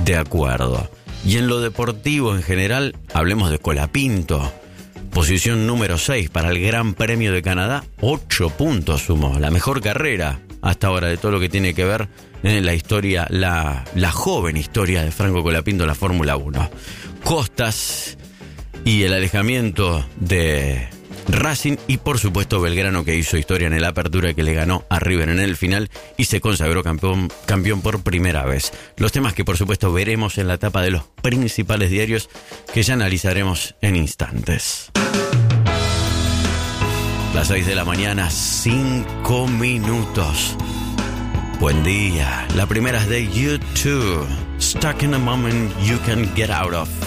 De acuerdo. Y en lo deportivo en general, hablemos de Colapinto. Posición número 6 para el Gran Premio de Canadá. 8 puntos sumó. La mejor carrera hasta ahora de todo lo que tiene que ver en la historia, la joven historia de Franco Colapinto en la Fórmula 1. Costas y el alejamiento de Racing y por supuesto Belgrano, que hizo historia en el Apertura, que le ganó a River en el final y se consagró campeón por primera vez. Los temas que por supuesto veremos en la tapa de los principales diarios, que ya analizaremos en instantes. Las 6 de la mañana, 5 minutos. Buen día. La primera es de U2, Stuck in a Moment You Can Get Out of.